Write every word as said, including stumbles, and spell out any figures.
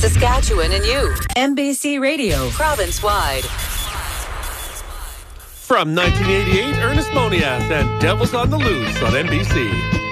Saskatchewan and you. N B C Radio, province-wide. From nineteen eighty-eight, Ernest Moniath and Devils on the Loose on N B C.